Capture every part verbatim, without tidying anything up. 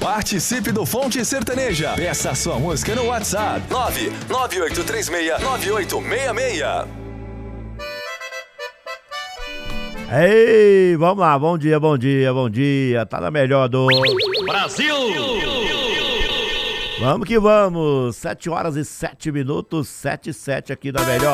Participe do Fonte Sertaneja. Peça sua música no WhatsApp nove nove oito três seis nove oito seis seis. Ei, vamos lá, bom dia, bom dia, bom dia. Tá na melhor do Brasil! Vamos que vamos, sete horas e sete minutos, sete e sete aqui na melhor.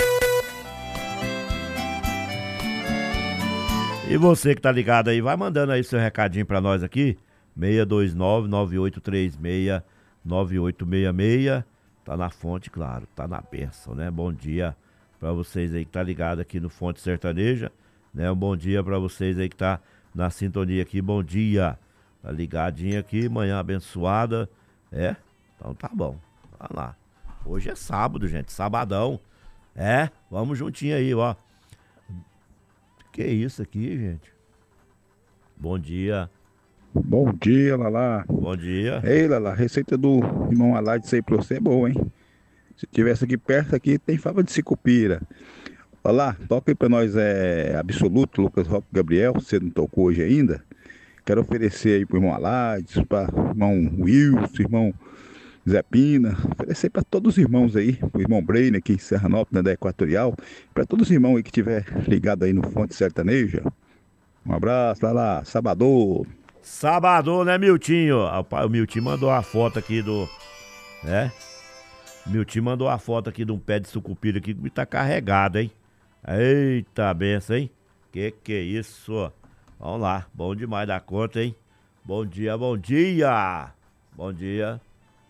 E você que tá ligado aí, vai mandando aí seu recadinho pra nós aqui. seis dois nove, nove oito três seis, nove oito seis seis. Tá na fonte, claro, tá na bênção, né? Bom dia pra vocês aí que tá ligado aqui no Fonte Sertaneja, né? Um bom dia pra vocês aí que tá na sintonia aqui, bom dia. Tá ligadinho aqui, manhã abençoada, é? Então tá bom, vai lá. Hoje é sábado, gente, sabadão, é? Vamos juntinho aí, ó. Que isso aqui, gente? Bom dia. Bom dia, Lala. Bom dia. Ei, Lala, a receita do irmão Alá de sei pra você é boa, hein? Se tivesse aqui perto, aqui tem fava de sicupira. Lala, toca aí pra nós, é Absoluto, Lucas Roque Gabriel, você não tocou hoje ainda. Quero oferecer aí pro irmão Alá, para irmão Wilson, irmão Zé Pina, oferecer pra todos os irmãos aí, pro irmão Breiner aqui em Serranópolis, da Equatorial, pra todos os irmãos aí que tiver ligado aí no Fonte Sertaneja. Um abraço, Lala, sabadão. Sabadão, né, Miltinho? O Miltinho mandou uma foto aqui do... né? O Miltinho mandou uma foto aqui de um pé de sucupira aqui que tá carregado, hein? Eita, benção, hein? Que que é isso? Vamos lá, bom demais da conta, hein? Bom dia, bom dia! Bom dia.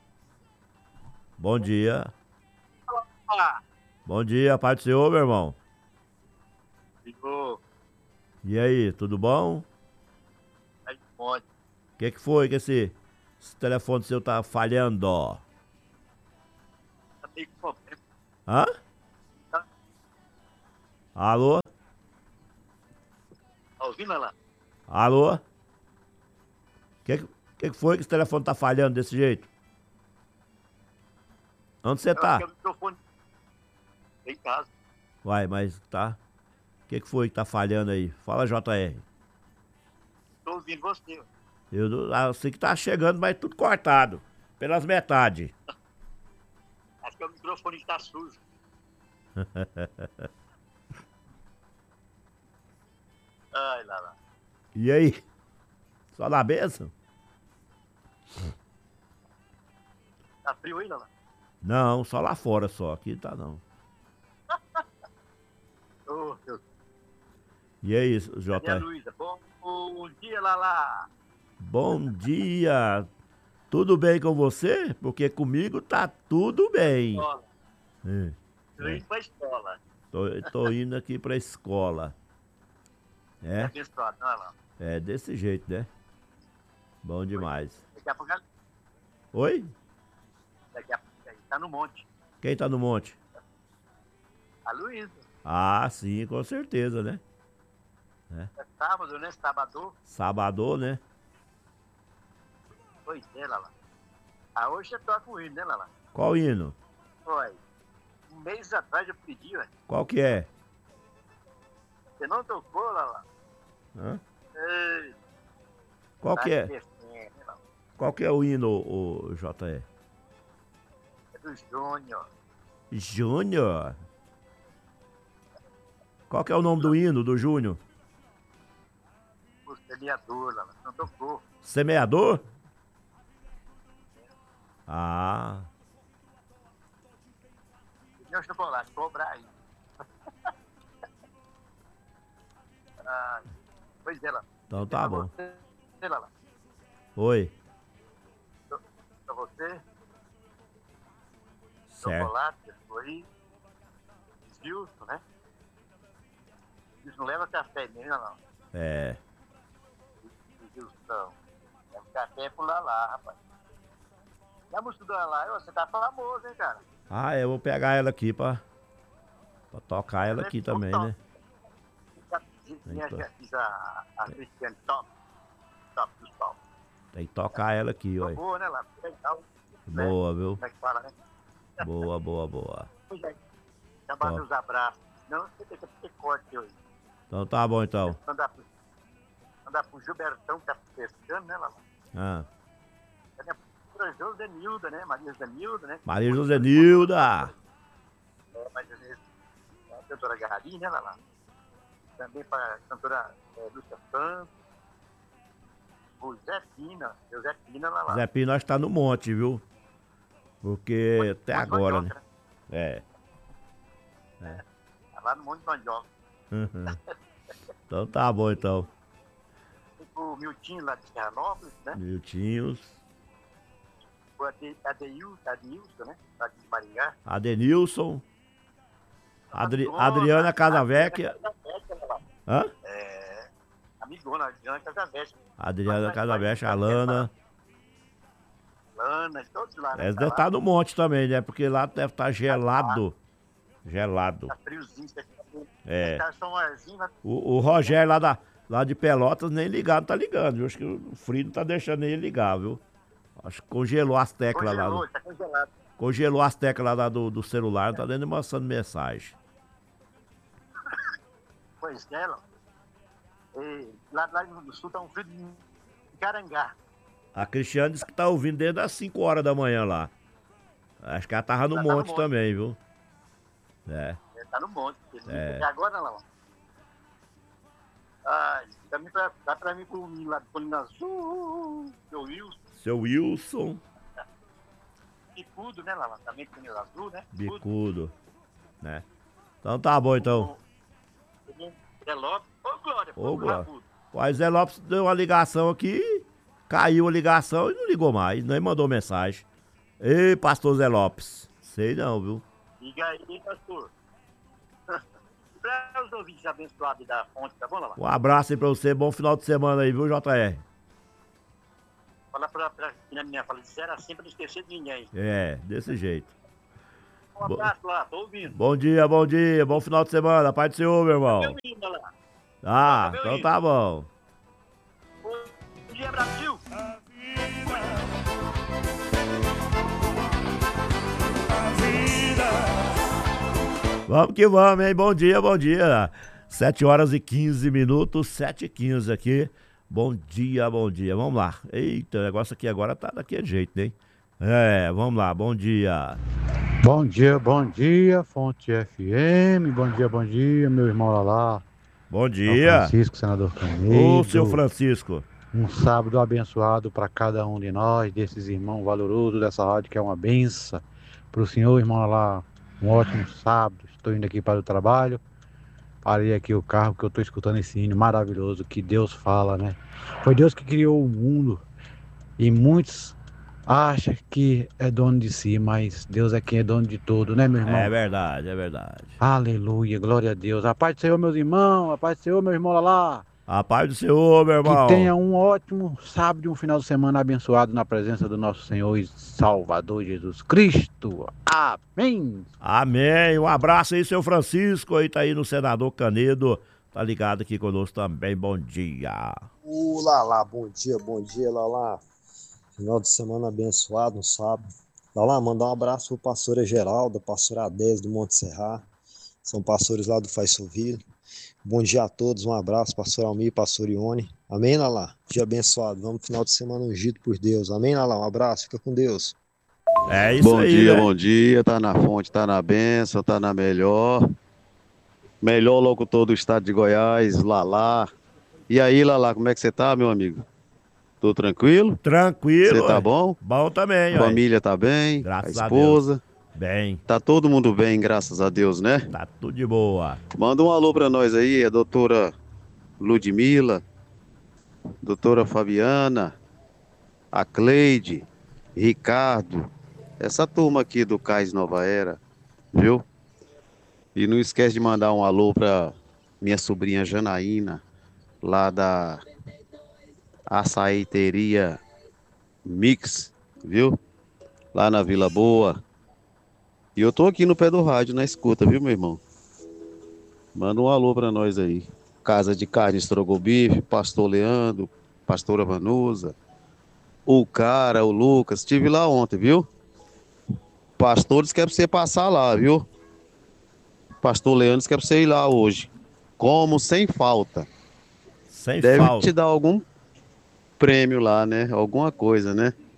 Bom dia. Bom dia, Pai do Senhor, meu irmão. Ficou. E aí, tudo bom? Pode. O que que foi que esse, esse telefone seu tá falhando, ó? Tá meio com problema. Hã? Tá. Alô? Tá ouvindo, lá? Alô? O que, que que foi que esse telefone tá falhando desse jeito? Onde você tá? É o microfone. Em casa. Uai, mas tá. O que que foi que tá falhando aí? Fala, J R. Tô ouvindo você. Eu, eu sei que tá chegando, mas tudo cortado. Pelas metades. Acho que o microfone está sujo. Ai, lá, lá. E aí? Só na benção? Tá frio aí, lá? Não, só lá fora só. Aqui tá não. Ô, Deus. E aí, J Cadê a R? Luísa? Bom, bom dia, Lala. Bom dia. Tudo bem com você? Porque comigo tá tudo bem. Escola. É, Tô indo pra escola. tô, tô indo aqui pra escola. É? Abençoado, não é, lá? É desse jeito, né? Bom demais. Daqui a pouco ela- Oi? daqui a pouco aí, tá no monte. Quem tá no monte? A Luísa. Ah, sim, com certeza, né? É sábado, né? Sábado. Sabadão, né? Pois é, Lala. Ah, hoje você toca o hino, né, Lala? Qual hino? Olha, um mês atrás eu pedi, ué. Qual que é? Você não tocou, Lala? Hã? Ei, Qual tá que é? esquecendo, né, Lala? Qual que é o hino, o J R? É do Júnior. Júnior? Qual que é o nome do hino do Júnior? O semeador, Lala. Não tocou. Semeador? Ah, Meu chocolate, cobrar aí. Ah, pois é, Lala. então tá bom. Você, Lala. Oi. Pra você, Certo. chocolate, aí. Gilson, né? Gilson leva café mesmo, não. É. Gilson. Leva café por lá, lá, rapaz. E a música do lá, você tá famoso, hein, cara? Ah, eu vou pegar ela aqui pra, pra tocar ela aqui também, né? Já já fiz a, a Cristiane top. Top dos top. Tem que tocar ela aqui, ó. Boa, né, lá? Legal. Boa, viu? Como é que fala, né? Boa, boa, boa. Pois é. Chamar meus abraços. Não, você tem que ter corte hoje. Então tá bom, então. Mandar pro, mandar pro Gilbertão que tá pescando, né, lá? Ah, doutora Josenilda, né? Maria Josenilda, né? Maria Josenilda. É, Maria Josenilda. A doutora Gari, né, Lalá? Também para a cantora é, Lúcia Santos. O Zé Pina, o Zé Pina, Lalá. Zé Pina, nós tá no monte, viu? Porque Monte- até Monte agora, né? Mandioca, É. Tá lá no Monte Mandioca. Uhum. Então tá bom, então. Tem o Miltinho lá de Serranópolis, né? Miltinhos. O Ade- Adeilson, Adeilson, né? Lá de Maringá. Adenilson. Adri- Amigona, Adriana Casavecchia. Adriana Casavecchia, Lalá. Hã? É, amigona, Adriana Casavecchia. Adriana Casavecchia, Alana. Lana, todos lá, né? Eles Tá devem lá. estar no monte também, né? Porque lá deve estar gelado. Gelado. Tá friozinho, tá friozinho. É. Tá só um arzinho, né? O, o Rogério lá, da, lá de Pelotas nem ligado tá ligando, viu? Acho que o frio não tá deixando ele ligar, viu? Acho que congelou as teclas lá. Congelou, tá congelado. Congelou as teclas lá do, do celular, não tá nem mandando mensagem. Pois é, lá. E lá, lá no sul tá um frio de Carangá. A Cristiane disse que tá ouvindo desde as cinco horas da manhã lá. Acho que ela tava no Ela tá no monte monte. também, viu? É. É, tá no monte. É. E agora, lá. Ai, também pra, dá pra mim pro menino lá de Colina Azul, seu Wilson, Seu Wilson, Bicudo, né, lá, também de Colina Azul, né? bicudo, né? Então tá bom, então. Zé Lopes. Ô, Glória, Ô, ô, Glória. Rabudo. O Zé Lopes deu uma ligação aqui, caiu a ligação e não ligou mais, nem mandou mensagem. Ei, pastor Zé Lopes, sei não, viu? Liga aí, pastor. Pra os ouvintes abençoados da fonte, tá bom, Lala? Um abraço aí pra você, bom final de semana aí, viu, J R? Fala pra, pra na minha fala, disseram assim pra não esquecer de ninguém. É, desse jeito. Um abraço lá, tô ouvindo. Bom dia, bom dia, bom final de semana, paz do Senhor, meu irmão. Meu lindo, lá. Ah, meu então lindo. tá bom. Bom dia, Brasil. Vamos que vamos, hein? Bom dia, bom dia. sete horas e quinze minutos, sete e quinze aqui. Bom dia, bom dia. Vamos lá. Eita, o negócio aqui agora tá daquele jeito, hein? É, vamos lá, bom dia. Bom dia, bom dia, Fonte F M, bom dia, bom dia, meu irmão Lalá. Bom São dia. Francisco, senador Ô, Canedo. seu Francisco. Um sábado abençoado para cada um de nós, desses irmãos valorosos dessa rádio que é uma benção. Para o senhor, irmão Lalá, um ótimo sábado. Estou indo aqui para o trabalho. Parei aqui o carro que eu estou escutando esse hino maravilhoso que Deus fala, né? Foi Deus que criou o mundo e muitos acham que é dono de si, mas Deus é quem é dono de tudo, né, meu irmão? É verdade, é verdade. Aleluia, glória a Deus. A paz do Senhor, meus irmãos, a paz do Senhor, meu irmão Lalá. A paz do Senhor, meu Que irmão. tenha um ótimo sábado e um final de semana abençoado na presença do nosso Senhor e Salvador Jesus Cristo. Amém. Amém. Um abraço aí, seu Francisco. Aí tá aí no Senador Canedo. Tá ligado aqui conosco também. Bom dia. Uh, Lalá, bom dia, bom dia, Lalá. Final de semana abençoado, um sábado. Lalá, mandar um abraço pro pastor Geraldo, pastor Adés do Monte Serra. São pastores lá do Faisoville. Bom dia a todos, um abraço, pastor Almir, pastor Ione. Amém, Lalá? Dia abençoado. Vamos final de semana ungido por Deus. Amém, Lalá? Um abraço, fica com Deus. É isso Bom aí. dia, né? bom dia, tá na fonte, tá na benção, tá na melhor. Melhor locutor do estado de Goiás, Lalá. E aí, Lalá, como é que você tá, meu amigo? Tô tranquilo? Tranquilo. Você tá ué. bom? Bom também, ué. Família tá bem? Graças a a esposa? Bem, Tá todo mundo bem, graças a Deus, né? tá tudo de boa. Manda um alô pra nós aí, a doutora Ludmila, doutora Fabiana, a Cleide, Ricardo, essa turma aqui do Cais Nova Era, viu? E não esquece de mandar um alô pra minha sobrinha Janaína, lá da Açaiteria Mix, viu? Lá na Vila Boa. E eu tô aqui no pé do rádio, na escuta, viu, meu irmão? Manda um alô pra nós aí. Casa de Carne Estrogobife, Pastor Leandro, Pastora Vanusa, o cara, o Lucas. Estive lá ontem, viu? Pastores quer pra você passar lá, viu? Pastor Leandro quer pra você ir lá hoje. Como sem falta. Sem Deve falta. te dar algum prêmio lá, né? Alguma coisa, né?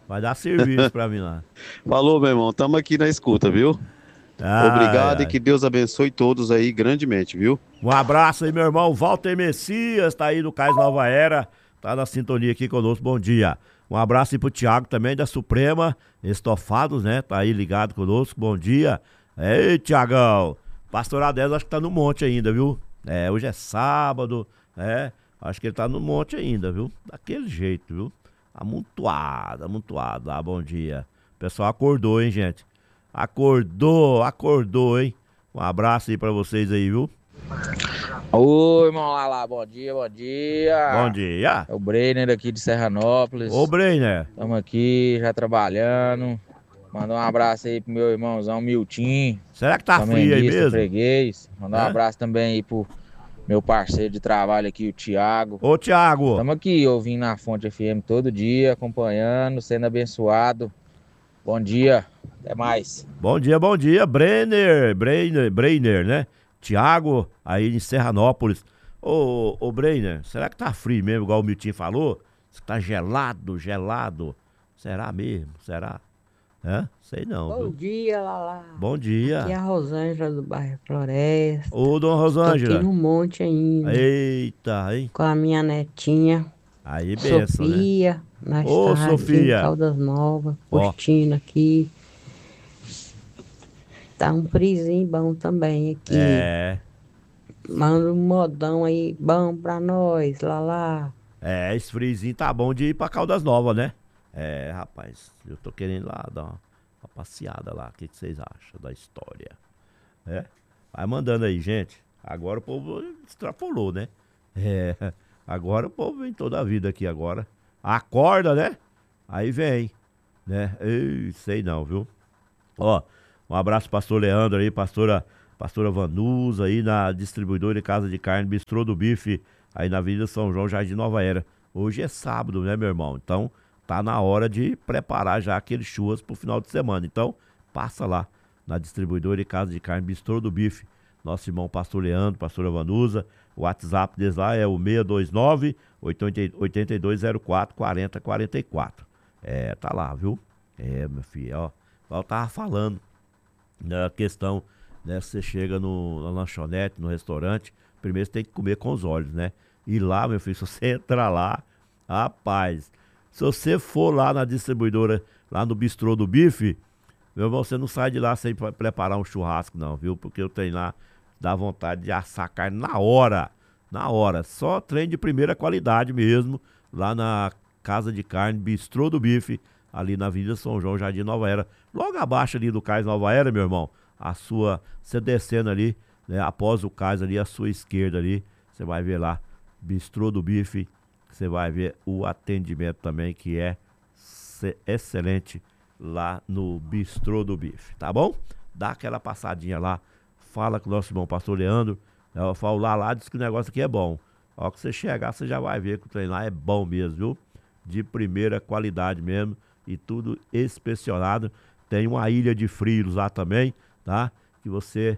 Vai dar serviço pra mim lá. Falou, meu irmão. Tamo aqui na escuta, viu? Ai, Obrigado ai. e que Deus abençoe todos aí grandemente, viu? Um abraço aí, meu irmão. Walter Messias, tá aí no Cais Nova Era. Tá na sintonia aqui conosco. Bom dia. Um abraço aí pro Thiago também, da Suprema Estofados, né? Tá aí ligado conosco. Bom dia. Ei, Thiagão. Pastor Adés acho que tá no monte ainda, viu? É, hoje é sábado, né? Acho que ele tá no monte ainda, viu? Daquele jeito, viu? Amontoado, amontoado. Ah, bom dia. O pessoal acordou, hein, gente? Acordou, acordou, hein? Um abraço aí pra vocês aí, viu? Oi, irmão Lala, bom dia, bom dia. Bom dia. É o Breiner aqui de Serranópolis. Ô, Breiner. Estamos aqui já trabalhando. Mandar um abraço aí pro meu irmãozão Milton. Será que tá frio aí mesmo? Freguês. Mandar um É? abraço também aí pro meu parceiro de trabalho aqui, o Thiago. Ô, Thiago. Estamos aqui ouvindo na Fonte F M todo dia, acompanhando, sendo abençoado. Bom dia, até mais. Bom dia, bom dia, Brenner, Brenner, Brenner, né? Tiago, aí em Serranópolis. Ô, ô, Brenner, será que tá frio mesmo, igual o Milton falou? Tá gelado, gelado. Será mesmo? Será? É? Sei não. Bom viu? dia, Lala. Bom dia. Aqui é a Rosângela do bairro Floresta. Ô, dona Estou Rosângela. aqui no monte ainda. Eita, hein? Com a minha netinha. Aí, benção, né? Sofia. Na Ô, estrada Sofia. em Caldas Novas. Ó. Curtindo aqui. Tá um frizinho bom também aqui. É, Manda um modão aí bom pra nós, Lala. é, esse friozinho tá bom de ir pra Caldas Novas, né? É, rapaz, eu tô querendo ir lá dar uma, uma passeada lá. O que, que vocês acham da história? É? Vai mandando aí, gente. Agora o povo extrapolou, né? É, agora o povo vem toda a vida aqui agora. Acorda, né? Aí vem, né? Ei, sei não, viu? Ó, um abraço pastor Leandro aí, pastora, pastora Vanusa aí na distribuidora de Casa de Carne, Bistrô do Bife, aí na Avenida São João, Jardim Nova Era. Hoje é sábado, né, meu irmão? Então, tá na hora de preparar já aqueles churras pro final de semana. Então, passa lá na distribuidora de Casa de Carne, Bistrô do Bife. Nosso irmão pastor Leandro, pastora Vanusa. O WhatsApp deles lá é o seis dois nove, oito dois zero quatro, quatro zero quatro quatro. É, tá lá, viu? É, meu filho, ó. Eu tava falando na questão, né? Você chega no, na lanchonete, no restaurante, primeiro você tem que comer com os olhos, né? E lá, meu filho, se você entrar lá, rapaz, se você for lá na distribuidora, lá no Bistrô do Bife, meu irmão, você não sai de lá sem pre- preparar um churrasco, não, viu? Porque eu tenho lá, dá vontade de assar carne na hora, na hora. Só trem de primeira qualidade mesmo, lá na Casa de Carne, Bistrô do Bife, ali na Avenida São João, Jardim Nova Era. Logo abaixo ali do Cais Nova Era, meu irmão, a sua, você descendo ali, né, após o cais ali, à sua esquerda ali, você vai ver lá, Bistrô do Bife, você vai ver o atendimento também, que é se- excelente lá no Bistrô do Bife, tá bom? Dá aquela passadinha lá, fala com o nosso irmão pastor Leandro, né, eu falo lá, lá, diz que o negócio aqui é bom. Ó, que você chegar, você já vai ver que o trem lá é bom mesmo, viu? De primeira qualidade mesmo, e tudo inspecionado. Tem uma ilha de frios lá também, tá? Que você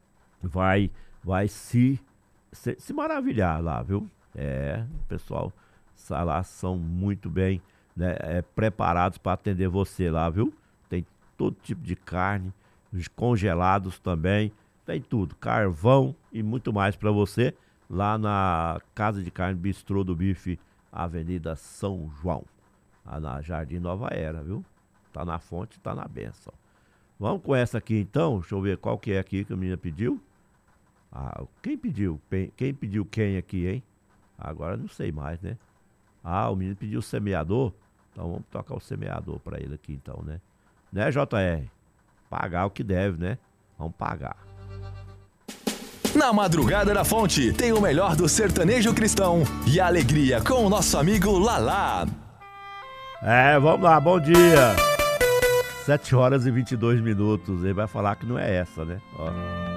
vai, vai se, se, se maravilhar lá, viu? É, o pessoal lá são muito bem, né, é, preparados para atender você lá, viu? Tem todo tipo de carne, os congelados também, tem tudo, carvão e muito mais para você lá na Casa de Carne Bistrô do Bife, Avenida São João, lá na Jardim Nova Era, viu? Tá na fonte, tá na benção. Vamos com essa aqui então, deixa eu ver qual que é aqui que a menina pediu. Ah, quem pediu? Quem, quem pediu quem aqui, hein? Agora não sei mais, né? Ah, o menino pediu o semeador, então vamos tocar o semeador pra ele aqui então, né? Né, J R? Pagar o que deve, né? Vamos pagar. Na Madrugada da Fonte, tem o melhor do sertanejo cristão e a alegria com o nosso amigo Lala. É, vamos lá, bom dia. sete horas e vinte e dois minutos. Ele vai falar que não é essa, né? Ó.